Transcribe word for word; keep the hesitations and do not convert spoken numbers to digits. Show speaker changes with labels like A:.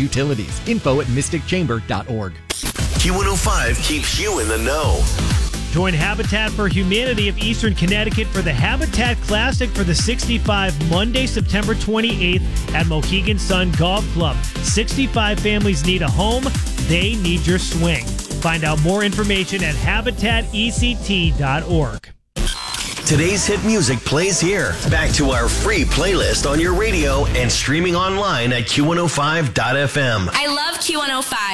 A: Utilities. Info at mystic chamber dot org.
B: Q one oh five keeps you in the know.
C: Join Habitat for Humanity of Eastern Connecticut for the Habitat Classic for the sixty-five, Monday, September twenty-eighth at Mohegan Sun Golf Club. sixty-five families need a home. They need your swing. Find out more information at habitat e c t dot org.
B: Today's hit music plays here. Back to our free playlist on your radio and streaming online at Q one oh five dot f m.
D: I love Q one oh five.